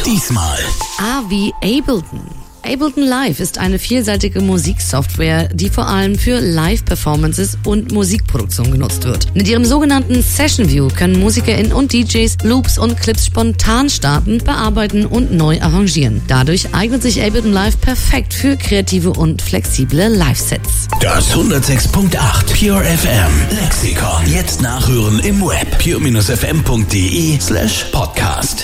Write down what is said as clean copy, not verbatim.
Diesmal A wie Ableton. Ableton Live ist eine vielseitige Musiksoftware, die vor allem für Live-Performances und Musikproduktion genutzt wird. Mit ihrem sogenannten Session View können MusikerInnen und DJs Loops und Clips spontan starten, bearbeiten und neu arrangieren. Dadurch eignet sich Ableton Live perfekt für kreative und flexible Live-Sets. das 106.8 Pure FM Lexikon. Jetzt nachhören im Web pure-fm.de/podcast.